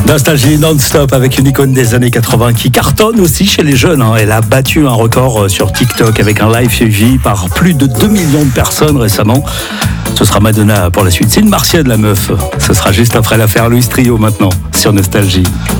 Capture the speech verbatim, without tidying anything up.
Nostalgie non-stop avec une icône des années quatre-vingts qui cartonne aussi chez les jeunes. Hein. Elle a battu un record sur TikTok avec un live suivi par plus de deux millions de personnes récemment. Ce sera Madonna pour la suite. C'est une martienne, la meuf. Ce sera juste après l'affaire Louis Trio maintenant sur Nostalgie.